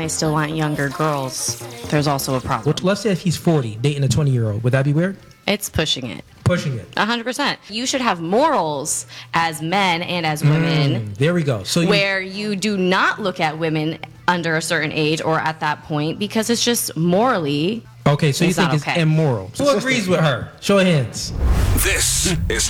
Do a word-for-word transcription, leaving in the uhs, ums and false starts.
they still want younger girls, there's also a problem. Well, let's say if he's forty, dating a twenty-year-old, would that be weird? It's pushing it. Pushing it. one hundred percent. You should have morals as men and as women. Mm, there we go. So you, where you do not look at women under a certain age or at that point because it's just morally. Okay, so you it's think not it's okay. immoral. Who agrees with her? Show of hands. This is